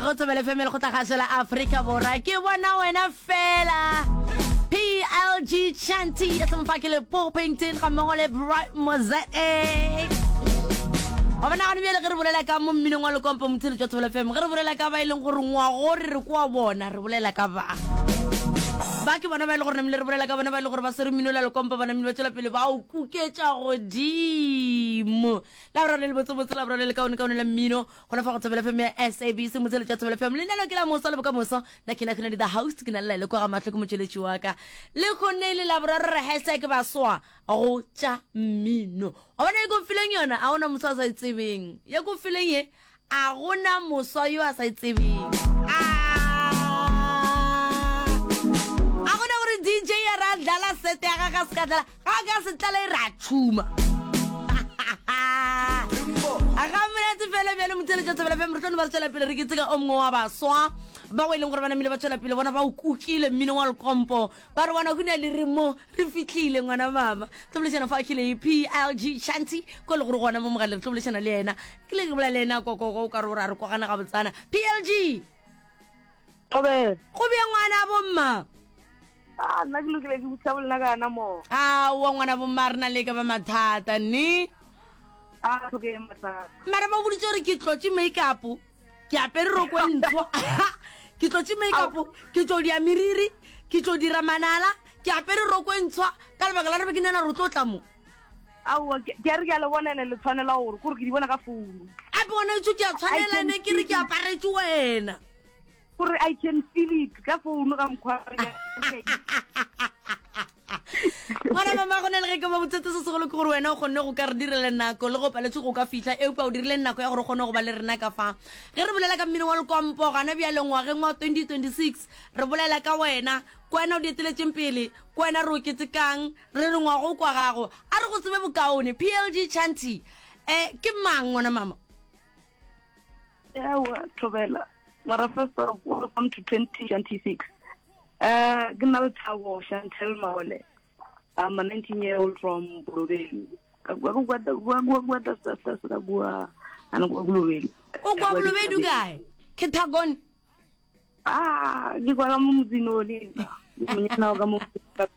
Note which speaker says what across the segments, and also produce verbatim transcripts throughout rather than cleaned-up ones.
Speaker 1: go tsebele femele go tlhagasela Africa Borwa ke bona wena fela P L G Chanty ya tsamfakile po painting ga mmogo le Bright Mosaic o bona ga nbele re bolela ka mo mminong wa lekompo motshelo tsa tsebele feme re bolela ka ba ileng gore ngwa gore re kwa bona re bolela ka ba ba ke bona ba ile gore nne re bolela ka bona ba ile gore ba se re minola le kompa bana mino tsela pele ba o kuketsa godimo la rona le botse botse la rona le kaone kaone la mino gona fa go tsebela feme ya S A B C motsele tsa tsebela feme le nna ke la mosa le boka mosa na kena kena di the house ke na le go ga matle go motsheletsi wa ka le khone le la bora re hashtag ba swa go tsa mino o bona go feeling yona a ona mosa sa itsebeng ya go feeling ye a gona mosa yo a sa itsebeng D J ya ra dala sete ya ga ska dala ga ga se tla ra tshuma aga mena tsefele bele motsele tsa tsebele fe mrutlo ba tsela pele re ke tseka o mngwe wa baswa ba weleng gore bana mile ba tsela pele bona ba o kukile mmino wa lekompo ba re bona go ne le re mo re fitlhile ngwana mama tloboletsana fa khile P L G Chanty go le gore gona mo mogale tloboletsana le yena ke le ke bola le yena go go go ka re ra re go gana ga botsana P L G
Speaker 2: Obe
Speaker 1: go be ngwana bomma
Speaker 2: ah nna ke lokile ke butsa bolla kana mo
Speaker 1: ah wa ngwana bo marna le ka ba mathata ni
Speaker 2: ah so ke mathata
Speaker 1: mara ba budi tsore ke tlotse makeup ke apere ro go ntho ke tlotse makeup ke tlo dia miriri ke tlo dira manala ke apere ro go ntho ka lebaka la re be ke nna ro tlotla mo
Speaker 2: awu ke re ke le bona le tshwanela gore gore ke di bona ka founu
Speaker 1: a bona itse ke a tshwanela ne ke re ke apare tse wena
Speaker 2: gore I can feel it ka founu ka mkhwara
Speaker 1: Mara mama go ne le ke ba botsetse se segolo ke gore wena o gonne go ka re direle nako le go paletse go ka fitla e pa o dirile nako ya gore gone go ba le rena ka fa ge re bolela ka mmino wa lekompo gana bya lengwa ge ngwa twenty twenty-six re bolela ka wena kwena o dieteletseng pele kwena ro ketsekang re re ngwa go kwa gago a re go tsebe bokaone P L G Chanty eh ke mang ngwana mama
Speaker 2: yawa thobela mara first of all come to twenty twenty-six uh gna tsawo Chantel Mawole I'm a nineteen year old from Bulobeli ka gwa gwa gwa gwa gwa da sa sa sa gwa ana gwa Bulobeli
Speaker 1: o gwa Bulobeli gae ke Tagon
Speaker 2: ah di gwa mo muzino ni munyana ga mo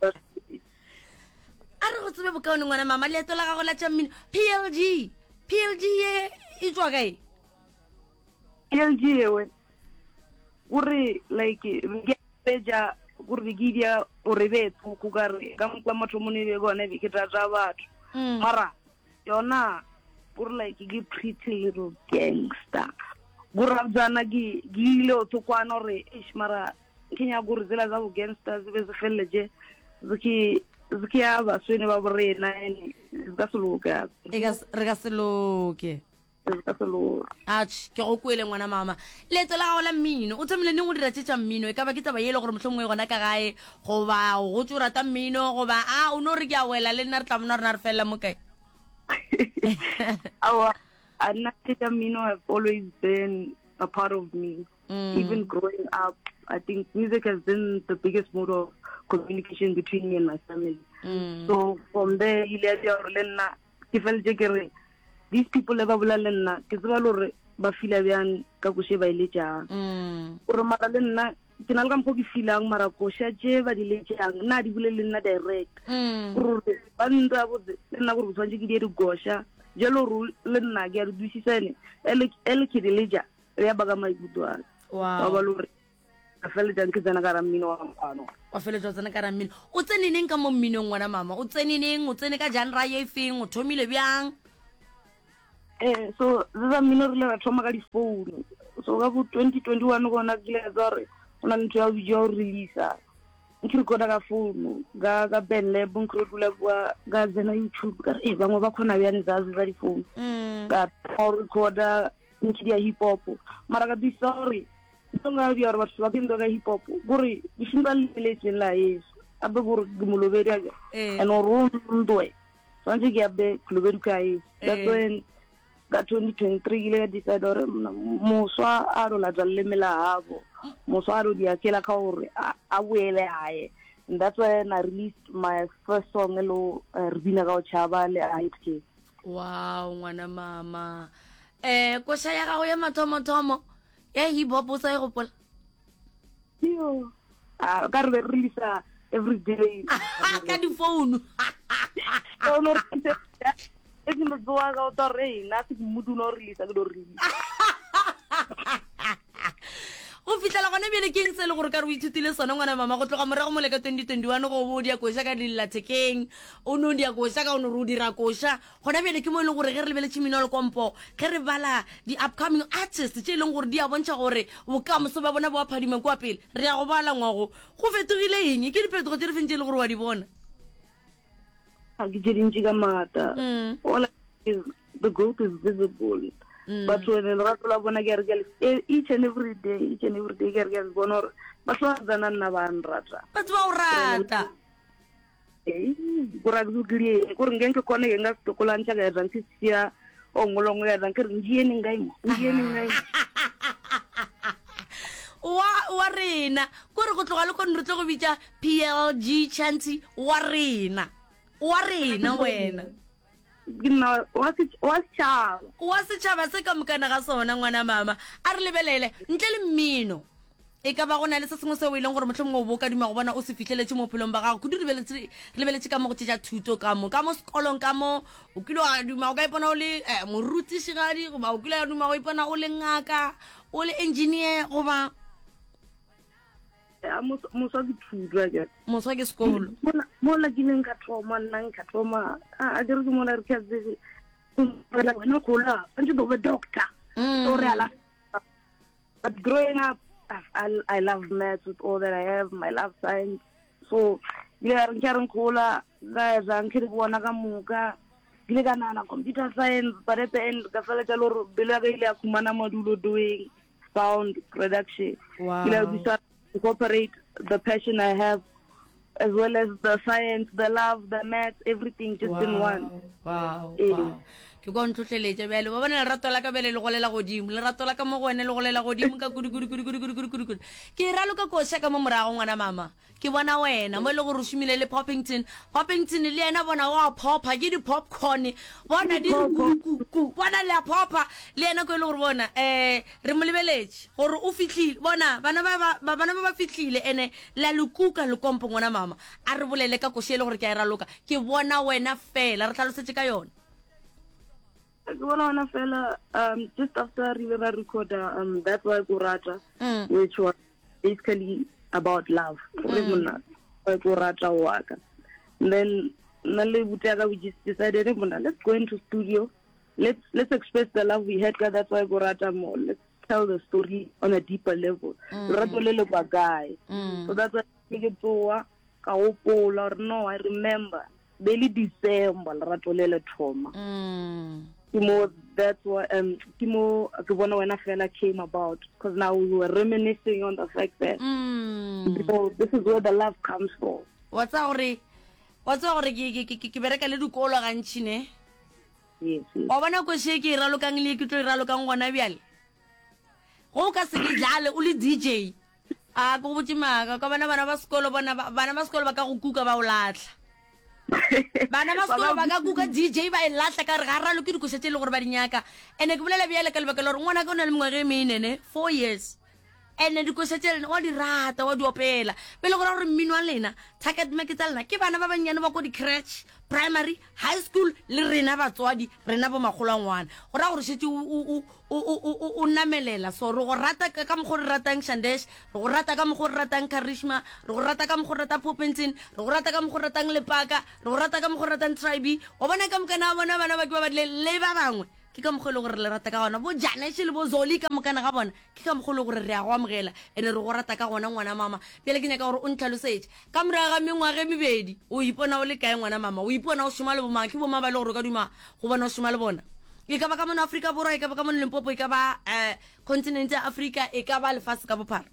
Speaker 1: a re go tsebe bokaone ngwana mama le tola ga go la tsa mmino P L G P L G e e tswa gae
Speaker 2: P L G we uri like ngeja uri gidia uri betu kugare kamkwa matho moni be gone be ke tata batho mara yona uri like gi pretty little gangster gurabzana gi gile o tsokwana ore ish mara kinya guri zela za gangsters be zefeleje ziki ziki aba swene ba borena ene zikasuluka
Speaker 1: egas regasoloke ach ke go kwele ngwana mama le tsela ga ola mmino o tsamile neng o dira tsetsa mmino e ka ba ke taba yele gore mohlomongwe gona ka gae go ba go tsura ta mmino go ba a o no re ke a wela le nna re tla mona rena re fela mo kae
Speaker 2: awa anna tsetsa mmino have always been a part of me mm. Even growing up I think music has been the biggest mode of communication between me and my family mm. So from there ile ya rena ke felt ke these people le ba bola le nna ke tseba lore ba fila bjang ka go sheba ile tjang mm o re mara le nna ke na le ka mpo ke filang mara go sha je ba di le tjang nna di bule le nna direct mm o re ba nda bo le nna go tswanje ke di re gosha jelo ru le nna ke re dusisane ele ele ke di le ja ya ba ga mai butwa
Speaker 1: wow
Speaker 2: ba lore a fele jang ke tsena ka ra mmino wa mpano
Speaker 1: o fele tsena ka ra mmino o tsene neng ka mo mminong ngwana mama o tsene neng o tsene ka genre ye feng o thomile bjang
Speaker 2: eh so za mmino re le thoma ka di phone so ka bo twenty twenty-one gona ke le tsare ona ntho ya video release ke re kona ka phone ga ga benle bunkro dula kwa ga zena YouTube ka e bangwe ba khona bya nzazi za di phone ka recorder nki dia hip hop mara ka di sorry ntonga di arba so ka ndoga hip hop guri dishinga le tsela yesu abe guri gumuloberi aga eno rundwe so nje ke abe kluberu kai that's when ka twenty twenty-three ile decide ore moswa a ro la tsalle mela habo moswa ro dia kela ka ore a wele hae and that's when I released my first song lo Rubina ka Chaba le I T
Speaker 1: wow ngwana mama eh ko shaya ga go ya mathomo thomo e hip hop o sa e gopola
Speaker 2: yo ah ka re release every day
Speaker 1: ka di phone
Speaker 2: so no e ke mo tsoa ga o tore na se mudu no release ka do release
Speaker 1: o fitlela gone bele ke eng se le gore ka re o ithutile sona ngwana mama go tloga morago mo le ka twenty twenty-one go bo dia koša ka dillathekeng o no dia koša ka o no ro dira koša gona bele ke mo ile gore ge re lebele chimino le kompo ge re bala di upcoming artists tše leng gore di a bontšha gore bokamoso ba bona bo a phadima kwa pele re a go bala ngwago go fetogile eng ke diphetogo tše re fentše le gore wa di bona
Speaker 2: a ke tše dintši ka mata all is the growth is visible but when the lerato la bona ke re each and every day each and every day ke re ke bona gore batho ba tsana nna ba nrata
Speaker 1: batho ba o rata
Speaker 2: eh gore ke dile gore nge ke kone ke nga stokolantša ka rang ke sia o ngolongo ya rang ke re ndiene ngai mo ndiene ngai
Speaker 1: wa wa rena gore go tloga le kone re tlo go bitša P L G Chanty wa rena wa rena wena
Speaker 2: gina wa wa chava
Speaker 1: wa setšhaba se ka mokana ga sona ngwana mama a re lebelele ntle le mmino e ka ba gona le se sengwe se o ileng gore motlho mongwe o bo ka dima go bona o se fitlheletse mo phelong ba gago go di lebeletse ka mo go tšetša thuto ka mo ka mo sekolong ka mo o kile wa duma o ka ipona o le morutišigadi goba o kile wa duma o ipona o le ngaka o le engineer goba
Speaker 2: moswa ke thuto ke
Speaker 1: moswa ke sekolo
Speaker 2: mola ke neng ka thoma nna ka thoma a dire ke mola re ka tse la wena kola ntse do be doctor so re ala but growing up I, I love maths with all that I have I love science so ya re nkare kola ga za nkire bona ka muka dile ka nana computer science but at the end ka fela tsa loro bele ga ile a khumana modulo doing sound production
Speaker 1: wow
Speaker 2: incorporate the passion I have as well as the science, the love, the math, everything just
Speaker 1: wow.
Speaker 2: in one.
Speaker 1: Wow.
Speaker 2: Eh.
Speaker 1: Wow. Ke go ntlotleletse bele ba bona lerato la ka bele le golela godimo lerato la ka mo go ene le golela godimo ka kudu kudu kudu kudu kudu kudu kudu ke ra lo ka go shaka mo morago ngwana mama ke bona wena mo le go rushimile le Poppington Poppington le ena bona wa popa ke di popcorn bona di ku bona le popa le ena go le gore bona eh re mo lebeletse gore o fitlhile bona bana ba bana ba ba fitlhile ene la lukuka le kompo ngwana mama a re bolele ka go shele gore ke a ra loka ke bona wena fela re tlalosetse ka yona
Speaker 2: Well, fella, um, just after Rivera Recorder, um, that's why Kurata,
Speaker 1: mm.
Speaker 2: which was basically about love. Mm. Kurata waka. Then Nale Butega, we just decided, let's go into studio. Let's let's express the love we had. That's why Kurata more. Let's tell the story on a deeper level. Mm. guy.
Speaker 1: Mm.
Speaker 2: So that's why we get to or no, I remember. Daily December, Ratolele Trauma.
Speaker 1: Mm.
Speaker 2: Kimo, that's what um Kimo Kibona when a fella came about because now we were reminiscing on the fact that
Speaker 1: mm.
Speaker 2: so this is where the love comes from.
Speaker 1: What's our what's our ke bereka le dikolo gantši ne
Speaker 2: Yes, yes.
Speaker 1: wa bona go se ke ra lo kang le ke tlo ra lo kang ngwana bjale go ka se ke jale o le D J a go botse maka ka bana bana ba sekolo bona bana ba sekolo ba ka go kuka ba o latla bana ba sekolo ba ka kuka D J ba e latla ka re ga ra lo ke dikosetse le gore ba dinyaka ene ke bolela bjale ka lebaka le gore ngwana ka o na le mengwaga e menene four years ene dikosetse le wa di rata wa di opela pele gore gore mmino wa lena target market tsa lena ke bana ba banyane ba go di crèche primary high school le rena batswadi rena bo magolo a ngwana go ra gore shetse o o namelela so re go rata ka mo go ratang Shandesh re go rata ka mo go ratang Karishma re go rata ka mo go rata Poppington re go rata ka mo go ratang Lepaka re go rata ka mo go ratang Tribe o bona ka mokana bona bana ba ke ba le ba bangwe ke ka mogolo gore le rata ka gona bo Janesh le bo Zoli ka mokana ga bona ke ka mogolo gore re a go amogela ene re go rata ka gona ngwana mama pele ke nyaka gore o ntlhalosetse ka moraga ga mengwaga mebedi o ipona o le kae ngwana mama o ipona o shoma le bo maki bo maba le gore ka duma go bona o shoma le bona e ka ba ka mona Africa Borwa e ka ba ka mona Limpopo e ka ba eh continent ya Africa e ka ba lefatshe ka bophara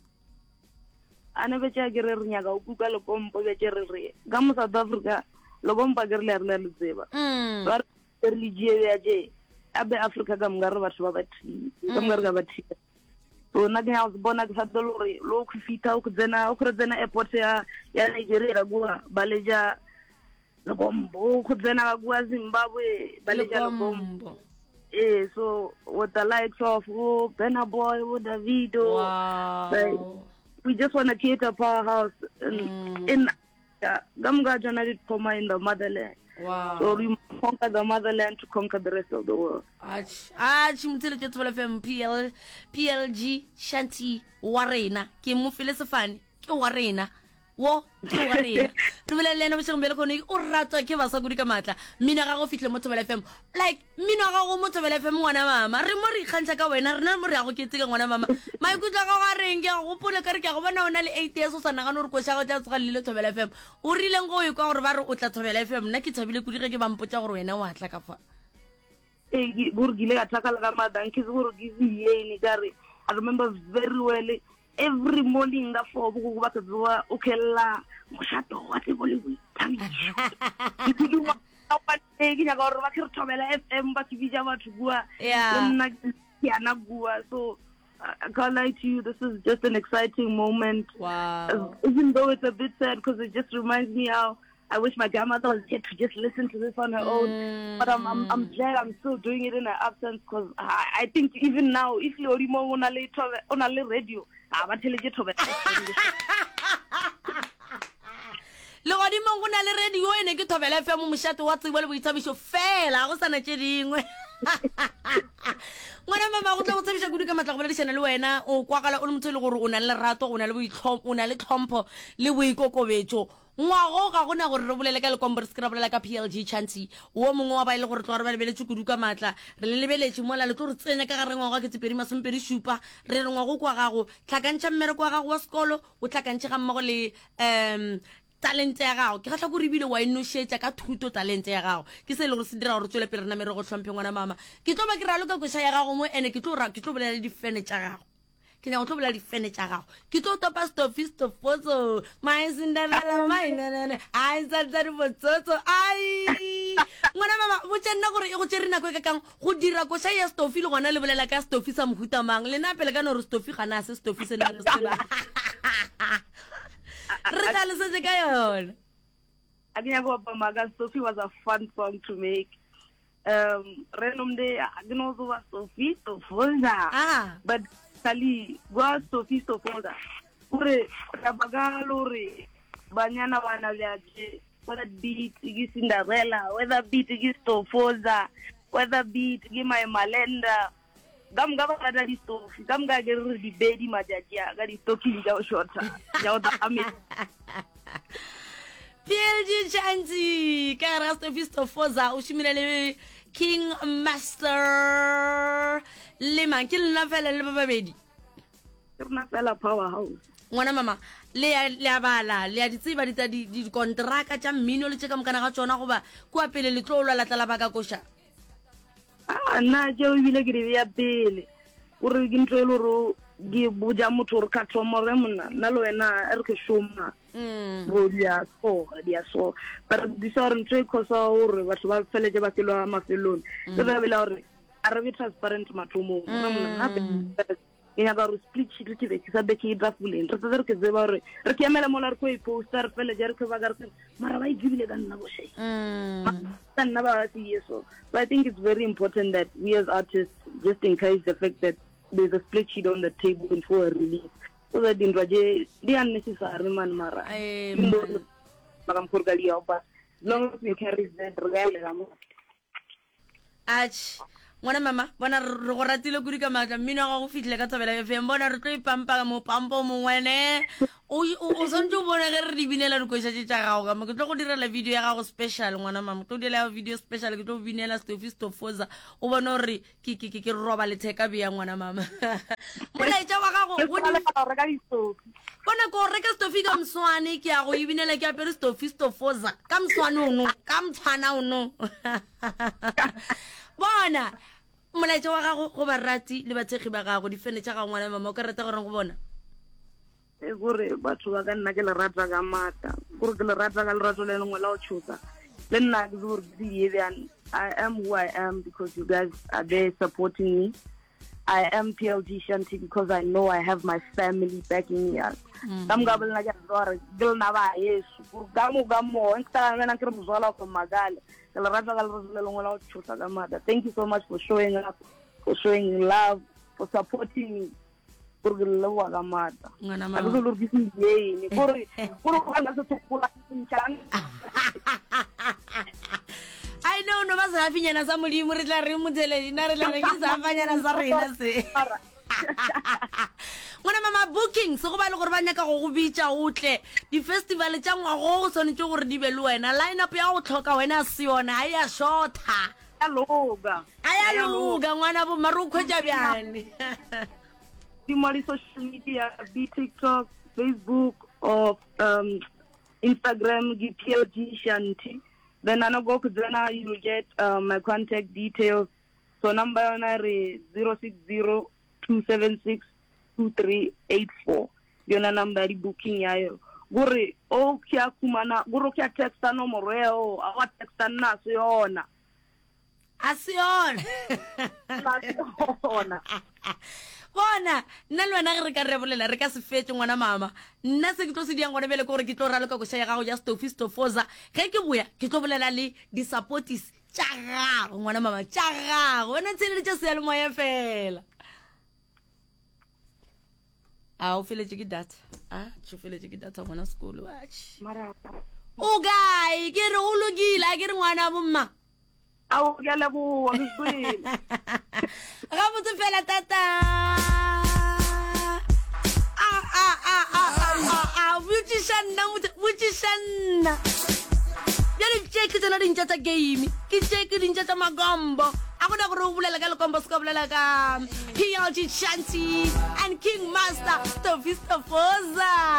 Speaker 2: ana be tja ke re re nyaka o kuka le kompo be tja re re ka mo South Africa lo kompa ke re le re le tseba
Speaker 1: mm
Speaker 2: ba re le je ya je abe Africa ka mngare batho ba bathi ka mngare ga bathi so na ke ha bona ke sa dolore lo ku fita o ku tsena o ku tsena airport ya ya Nigeria go ba le ja le kombo ku tsena go Zimbabwe ba le ja le kombo Yeah, so with the likes of oh, Burna Boy, with Davido,
Speaker 1: Wow.
Speaker 2: like, we just want to create a powerhouse in
Speaker 1: Mm.
Speaker 2: in uh, Gamga Janari Koma in the motherland.
Speaker 1: Wow.
Speaker 2: So we must conquer the motherland to conquer the rest of the world.
Speaker 1: Ach, ach mtile ke tswela fm P L P L G Shanti Warena ke mo fele sefane ke Warena wo ke Warena re bele lena botse mbele khone o ratwa ke ba sa kudi ka matla mina ga go fihle mo Thobela F M like mina ga go mo Thobela F M ngwana mama re mo re khantsa ka wena rena mo re ya go keteka ngwana mama mai kutla ga ga reng ke go pole ka re ke go bona ona le eight years o sa nagana re go sha go tla tsoga le Thobela F M o rile ngo e kwa gore ba re o tla Thobela F M nna ke thabile kudi ge ke ba mpotsa gore wena wa tla ka fa
Speaker 2: Eh, Gurgile atakala kama danki zuru gizi yeni gari. I remember very well every morning nga for buku kubaka zuwa ukela mushato wate boli witami. Ikudu wa awate kinya gauru bakir Thobela F M baki bija watu gua.
Speaker 1: Yeah.
Speaker 2: Na kiana gua. So I can't lie to you, this is just an exciting moment.
Speaker 1: Wow.
Speaker 2: Uh, even though it's a bit sad because it just reminds me how I wish my grandmother was here to just listen to this on her own.
Speaker 1: Mm.
Speaker 2: But I'm, I'm I'm glad I'm still doing it in her absence because I, I think even now, if you already on a late on a late radio, I'm going to tell you.
Speaker 1: Le go di mong na le radio ene ke Thobela F M moshato wa tsibole boithabiso fela go sana tse dingwe ngwana mama go tla go tsebisa kudu ka matla go boledisana le wena o kwakala o le motho le gore o na le rato o na le boitlhompho o na le tlhompho le boikokobetso ngwago ga gona gore re bolele ka le kombo re skra bolela ka P L G Chanti wo mongwe wa ba ile gore tlo re ba lebeletse kudu ka matla re le lebeletse mola le tlo re tsenya ka gare ngwago ke tsepedi masompedi shupa re re ngwago kwa gago tlhakantša mmere kwa gago wa sekolo o tlhakantše ga mmogo le um talent ya gago ke gatla go ribile wa inošetša ka thuto talent ya gago ke se le gore se dira gore tswele pele rena mere go tlhomphe ngwana mama ke tlo ba ke ralo ka kwesa ya gago mo ene ke tlo ra ke tlo bolela le difene tša gago ke nya go tlo bolela difene tša gago ke tlo topa stofi stofoso my Cinderella my nene ai sa tsa di botsotso ai ngwana mama bo tsena gore e go tsere nako e ka kang go dira kwesa ya stofi le gona le bolela ka stofi sa mohuta mang le na pele ka no re stofi gana se stofi se na re se ba
Speaker 2: Sophie was a fun song to make. Um, random day, I don't know what Sophie Sofolda.
Speaker 1: Ah,
Speaker 2: But Sally, go Sophie Sofolda. Ure, Rabagalore, Banyana Wanaliache, whether beat is Cinderella, whether beat is Sofolda, whether beat is my Malenda. Gam gaba kada di stofi gam ga geru di bedi majajia ga di stoki jaw shorta jaw da ame
Speaker 1: P L G Chanti ka rasta fisto foza o shimile le King Master le man ke lena fela le babedi
Speaker 2: rena fela powerhouse
Speaker 1: ngwana mama le ya le ya bala le ya ditsiba di tsa di di kontraka tša mmino le tšeka mokana ga tsona goba kwa pele le tlo lwa la tla ba ka kosha
Speaker 2: ah na je o bile ke ya pele o re ke ntse le ro di buja motho re ka thomo re mona na le wena re ke shoma
Speaker 1: mm
Speaker 2: bo dia so dia so but di so re ntse ko so o re batho ba feletse ba kelwa mafelong ke ba bela hore a re be transparent mathomo re mona na be ina ba ro split sheet ke be ke sa be ke drafuleng re tsere ke zeba re re ke emela mola re ko e poster fele je re ke ba ga re mara ba ibile ka nna go she
Speaker 1: mm
Speaker 2: nna ba se yeso. So I think it's very important that we as artists just encourage the fact that there's a split sheet on the table before a release so that in raje they unnecessary man mara
Speaker 1: ai
Speaker 2: magam kurgalia but long as we carry that regalo
Speaker 1: ach ngwana mama bona re go ratile kudi ka matla mmino ga go fitlhe ka Thobela F M bona re tlo ipampa mo pampo mongwene o o sontse o bona ge re di binela re kwetša tša gago ka mo ke tlo go direla video ya gago special ngwana mama ke tlo direla video special ke tlo binela Stofi Stofoza o bona gore ke ke ke roba le theka bia ngwana mama mola tša wa gago go di
Speaker 2: re ka distofi
Speaker 1: bona ko reka Stofi ka mswane ke ya go ibinela ke apere Stofi Stofoza ka mswane ono ka mtshwana ono bona molaetša wa gago go barati le bathegi ba gago difene tša ga ngwana mama o ka rata gore go bona
Speaker 2: e gore batho ba ka nna ke le rata ka mata gore ke le rata ka lerato le lengwe la o tshosa le nna ke gore ke di I am who I am because you guys are there supporting me I am P L G Shanti because I know I have my family backing me up. Kam gabel na jazor gil na ba yesu kur gamu gamo engta na kire muzala ko magale kala rata kala rozelo ngola chuta gamada. Thank you so much for showing up, for showing love, for supporting me. Kur gil wa gamada
Speaker 1: Ngwana mama.
Speaker 2: abuzo lur gisi yeyini kur kur kana so tukula nchan.
Speaker 1: I know no vas a finyana sa molimo re tla re motele dina re la re ke sa fanyana sa rena se. Ngwana mama booking se go ba le gore ba nyaka go go bitsa utle di festival tsa ngwago go sone tse gore di be le wena line up ya go tlhoka wena se yona a ya shorta
Speaker 2: Aloga
Speaker 1: a ya luga ngwana bo maru khwetja byane.
Speaker 2: di mali social media be TikTok, Facebook or um Instagram gi P L G Shanti. Then I go to Zena, you will get uh, my contact details. So number is zero six zero two seven six two three eight four. Yona number booking yayo. Gure o kya kumana guru kya texta no moreo awa texta na siona.
Speaker 1: Asion.
Speaker 2: Siona.
Speaker 1: Bona nna le wena re ka re bolela re ka se fetse ngwana mama nna se ke tlo se diang gone bele gore ke tlo raloka go shaya gago ya Stofi Stofoza ge ke boya ke tlo bolela le di supporters tša gago ngwana mama tša gago wena tsene le tša se ya le moya fela a o feletse ke data a tšo feletse ke data ngwana sekolo
Speaker 2: Mara.
Speaker 1: o kae ke re o lokile a ke re ngwana bomma
Speaker 2: Awu gele bu ngiswini.
Speaker 1: ga botse fela tata ah ah ah ah ah ah butishanna butishanna ya le check tsena di ntša tsa game ke check di ntša tsa magombo a go na gore o bolela ka lekombo se ka bolela ka P L G Shanti and King Master Stofi Stofoza.